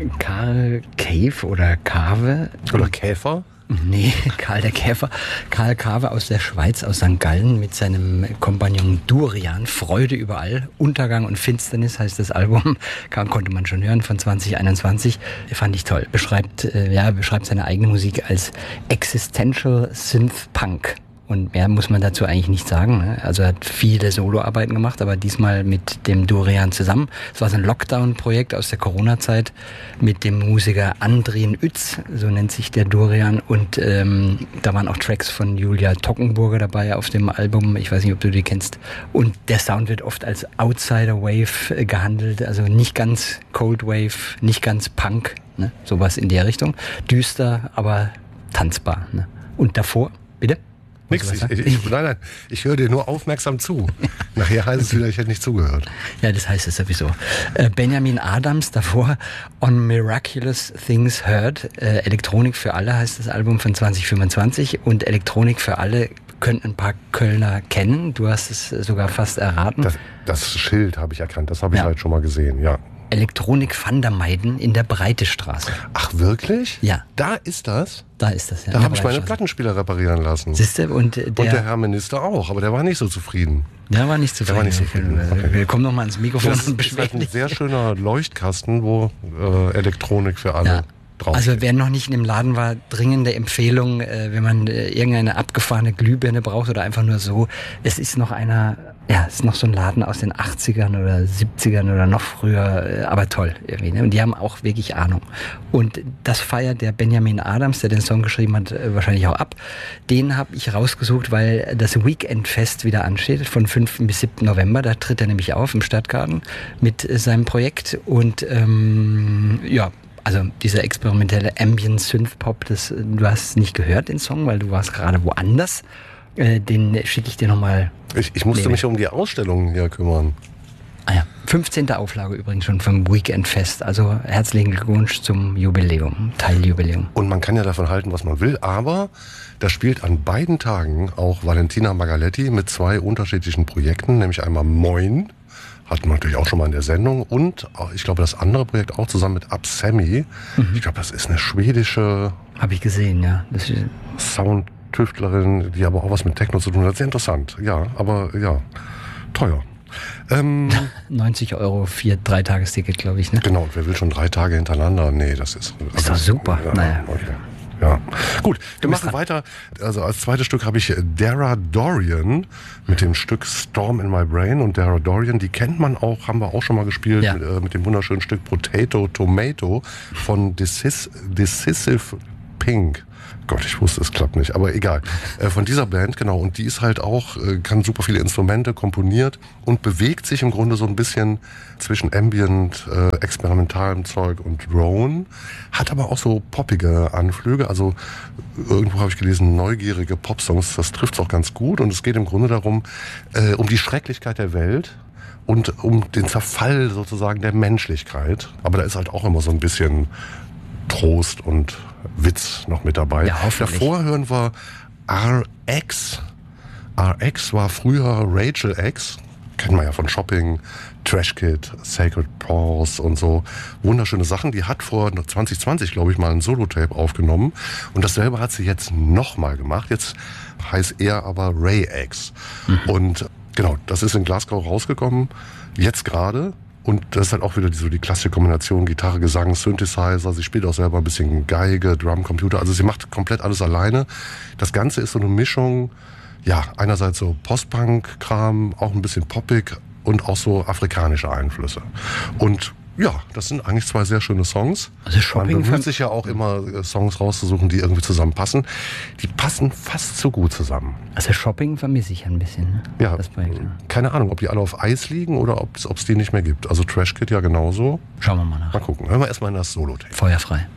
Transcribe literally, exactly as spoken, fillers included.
Karl Cave oder Kave. Oder Käfer? Nee, Karl der Käfer. Karl Kave aus der Schweiz, aus Sankt Gallen mit seinem Kompagnon Durian. Freude überall. Untergang und Finsternis heißt das Album. Kann, konnte man schon hören von zwanzig einundzwanzig. Fand ich toll. Beschreibt, äh, ja, beschreibt seine eigene Musik als Existential Synth Punk. Und mehr muss man dazu eigentlich nicht sagen. Ne? Also er hat viele Soloarbeiten gemacht, aber diesmal mit dem Durian zusammen. Es war so ein Lockdown-Projekt aus der Corona-Zeit mit dem Musiker Andrien Uetz, so nennt sich der Durian. Und ähm, da waren auch Tracks von Julia Tockenburger dabei auf dem Album. Ich weiß nicht, ob du die kennst. Und der Sound wird oft als Outsider Wave äh, gehandelt. Also nicht ganz Cold Wave, nicht ganz Punk. Ne? Sowas in der Richtung. Düster, aber tanzbar. Ne? Und davor, bitte? Nix, ich, ich, ich, nein, nein, ich höre dir nur aufmerksam zu. Nachher heißt es wieder, ich hätte nicht zugehört. Ja, das heißt es sowieso. Äh, Benjamin Adams davor, On Miraculous Things Heard. Äh, Elektronik für alle heißt das Album von zwanzig fünfundzwanzig. Und Elektronik für alle könnten ein paar Kölner kennen. Du hast es sogar fast erraten. Das, das Schild habe ich erkannt, das habe ich ja. halt schon mal gesehen, ja. Elektronik van der Meiden in der Breitestraße. Ach, wirklich? Ja. Da ist das? Da ist das, ja. Da habe ich meine Plattenspieler reparieren lassen. Siehste, und der, und der Herr Minister auch, aber der war nicht so zufrieden. Der war nicht zufrieden. Der war nicht zufrieden. Okay. Wir kommen noch mal ans Mikrofon das und beschweren. Das ist halt ein sehr schöner Leuchtkasten, wo äh, Elektronik für alle... Ja. Also wer noch nicht in dem Laden war, dringende Empfehlung, äh, wenn man äh, irgendeine abgefahrene Glühbirne braucht oder einfach nur so. Es ist noch einer, ja, es ist noch so ein Laden aus den achtzigern oder siebzigern oder noch früher, äh, aber toll irgendwie. Ne? Und die haben auch wirklich Ahnung. Und das feiert der Benjamin Adams, der den Song geschrieben hat, äh, wahrscheinlich auch ab. Den habe ich rausgesucht, weil das Weekend-Fest wieder ansteht, von fünften bis siebten November. Da tritt er nämlich auf im Stadtgarten mit äh, seinem Projekt. Und ähm, ja, also dieser experimentelle Ambient Synth-Pop, das, du hast nicht gehört, den Song, weil du warst gerade woanders. Äh, den schicke ich dir nochmal. Ich, ich musste nee, mich um die Ausstellung hier kümmern. Ah ja, fünfzehnte Auflage übrigens schon vom Weekend-Fest. Also herzlichen Glückwunsch zum Jubiläum, Teiljubiläum. Und man kann ja davon halten, was man will, aber da spielt an beiden Tagen auch Valentina Magaletti mit zwei unterschiedlichen Projekten, nämlich einmal Moin, hatten wir natürlich auch schon mal in der Sendung. Und ich glaube, das andere Projekt auch zusammen mit Absemi. Mhm. Ich glaube, das ist eine schwedische... Habe ich gesehen, ja. Das ist Soundtüftlerin, die aber auch was mit Techno zu tun hat. Sehr interessant, ja. Aber ja, teuer. Ähm, neunzig Euro, vier Dreitagesticket, glaube ich, ne? Genau, und wer will schon drei Tage hintereinander? Nee, das ist... Also, ist doch super. Ja, naja. Okay. Ja, gut, wir machen weiter. Also als zweites Stück habe ich Dara Dorian mit dem Stück Storm in My Brain. Und Dara Dorian, die kennt man auch, haben wir auch schon mal gespielt, ja. mit, mit dem wunderschönen Stück Potato Tomato von Decis- Decisive Pink. Gott, ich wusste, es klappt nicht, aber egal. Äh, von dieser Band, genau. Und die ist halt auch, äh, kann super viele Instrumente, komponiert und bewegt sich im Grunde so ein bisschen zwischen Ambient, äh, experimentalem Zeug und Drone. Hat aber auch so poppige Anflüge. Also irgendwo habe ich gelesen, neugierige Popsongs, das trifft es auch ganz gut. Und es geht im Grunde darum, äh, um die Schrecklichkeit der Welt und um den Zerfall sozusagen der Menschlichkeit. Aber da ist halt auch immer so ein bisschen Trost und Witz noch mit dabei. Ja, davor hören wir R X. R X war früher Rachel X. Kennt man ja von Shopping, Trash Kid, Sacred Paws und so. Wunderschöne Sachen. Die hat vor zwanzig zwanzig, glaube ich, mal ein Solo-Tape aufgenommen. Und dasselbe hat sie jetzt nochmal gemacht. Jetzt heißt er aber Ray X. Mhm. Und genau, das ist in Glasgow rausgekommen. Jetzt gerade. Und das ist halt auch wieder so die klassische Kombination Gitarre, Gesang, Synthesizer. Sie spielt auch selber ein bisschen Geige, Drum, Computer. Also sie macht komplett alles alleine. Das Ganze ist so eine Mischung, ja, einerseits so Post-Punk-Kram, auch ein bisschen poppig und auch so afrikanische Einflüsse. Und ja, das sind eigentlich zwei sehr schöne Songs. Also Shopping Man bemüht sich ja auch immer, Songs rauszusuchen, die irgendwie zusammenpassen. Die passen fast so gut zusammen. Also Shopping vermisse ich ein bisschen. Ne? Ja, das Projekt, ja, keine Ahnung, ob die alle auf Eis liegen oder ob es die nicht mehr gibt. Also Trash Kid ja genauso. Schauen wir mal nach. Mal gucken. Hören wir erstmal in das Solo-Tape. Feuerfrei.